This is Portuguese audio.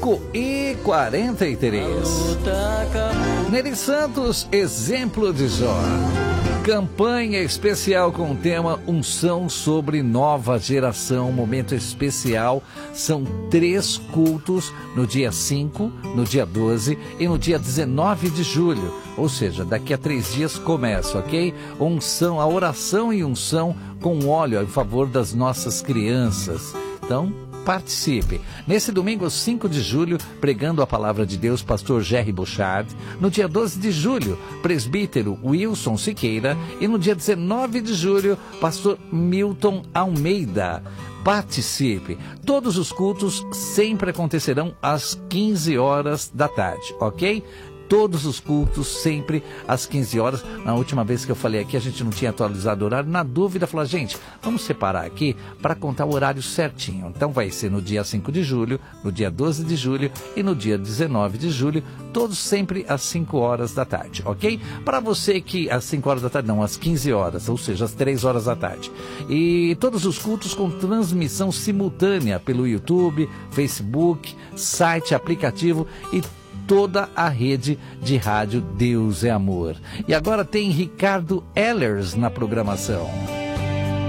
5h43. Nery Santos, exemplo de Jó. Campanha especial com o tema Unção sobre Nova Geração. Momento especial. São 3 cultos no dia 5, no dia 12 e no dia 19 de julho. Ou seja, daqui a 3 dias começa, ok? Unção, a oração e unção com óleo em favor das nossas crianças. Então, participe. Nesse domingo, 5 de julho, pregando a palavra de Deus, pastor Jerry Bouchard. No dia 12 de julho, presbítero Wilson Siqueira. E no dia 19 de julho, pastor Milton Almeida. Participe. Todos os cultos sempre acontecerão às 15 horas da tarde, ok? Todos os cultos sempre às 15 horas. Na última vez que eu falei aqui, a gente não tinha atualizado o horário. Na dúvida, falou, gente, vamos separar aqui para contar o horário certinho. Então vai ser no dia 5 de julho, no dia 12 de julho e no dia 19 de julho, todos sempre às 5 horas da tarde, ok? Para você que às 5 horas da tarde, não, às 15 horas, ou seja, às 3 horas da tarde. E todos os cultos com transmissão simultânea pelo YouTube, Facebook, site, aplicativo e toda a rede de rádio Deus é Amor. E agora tem Ricardo Ehlers na programação.